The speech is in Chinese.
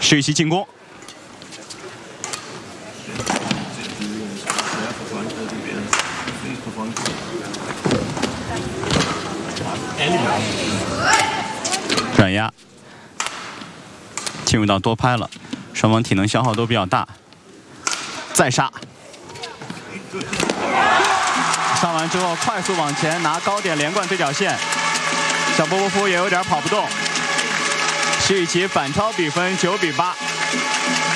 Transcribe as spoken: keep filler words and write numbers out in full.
施雨琦进攻。 转压，进入到多拍了，双方体能消耗都比较大。再杀，上完之后快速往前拿高点连贯对角线，小波波夫也有点跑不动。施雨琦反超比分九比八。